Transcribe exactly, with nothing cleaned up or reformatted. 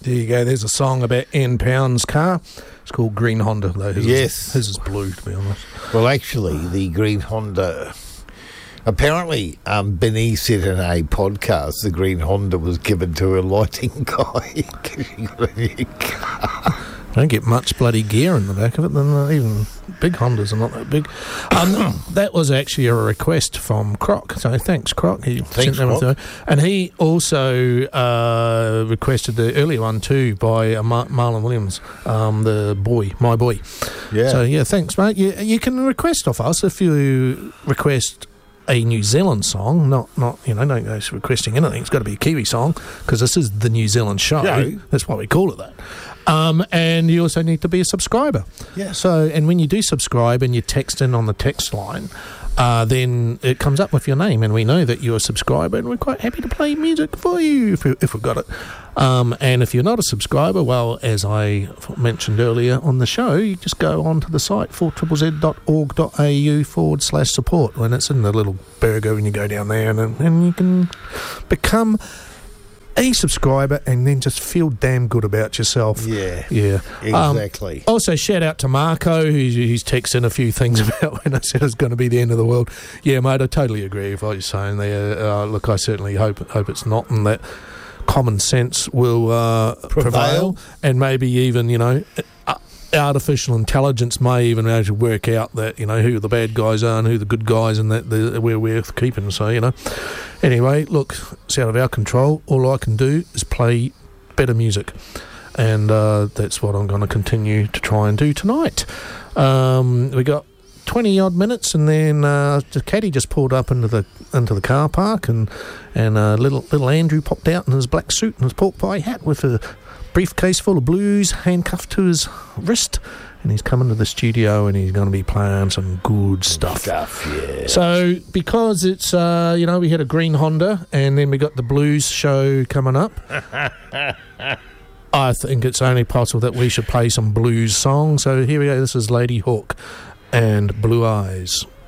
There you go. There's a song about N Pound's car. It's called Green Honda, though. His yes. Is, his is blue, to be honest. Well, actually, the Green Honda... Apparently, um, Benny said in a podcast the Green Honda was given to a lighting guy because he got a new car. Don't get much bloody gear in the back of it. Then uh, even big Hondas are not that big. Um, that was actually a request from Croc. So thanks, Croc. He thanks, sent that Croc. through. And he also uh, requested the earlier one too by uh, Mar- Marlon Williams, um, the boy, my boy. Yeah. So yeah, thanks, mate. You, you can request off us if you request a New Zealand song, not, not you know, don't go requesting anything. It's got to be a Kiwi song because this is the New Zealand show. Yeah. That's why we call it that. Um, and you also need to be a subscriber. Yeah. So, and when you do subscribe and you text in on the text line, uh, then it comes up with your name, and we know that you're a subscriber, and we're quite happy to play music for you if, we, if we've got it. Um, and if you're not a subscriber, well, as I mentioned earlier on the show, you just go on to the site four z z dot org dot a u forward slash support, and it's in the little burger, and you go down there, and, and you can become a subscriber and then just feel damn good about yourself. Yeah. Yeah. Exactly. Um, also, shout out to Marco, who's, who's texted a few things about when I said it's going to be the end of the world. Yeah, mate, I totally agree with what you're saying there. Uh, look, I certainly hope hope it's not, and that common sense will uh, prevail. prevail, and maybe even, you know, uh, artificial intelligence may even be able to work out that, you know, who the bad guys are and who the good guys, and that the, we're worth keeping. So, you know, anyway, look, it's out of our control. All I can do is play better music, and uh, that's what I'm going to continue to try and do tonight. Um, we got twenty odd minutes, and then uh, the caddy just pulled up into the into the car park, and and uh, little little Andrew popped out in his black suit and his pork pie hat with a briefcase full of blues handcuffed to his wrist, and he's coming to the studio, and he's going to be playing some good stuff. Stuff, yeah. So because it's uh, you know, we had a green Honda, and then we got the blues show coming up. I think it's only possible that we should play some blues songs. So here we go. This is Lady Hawk and Blue Eyes.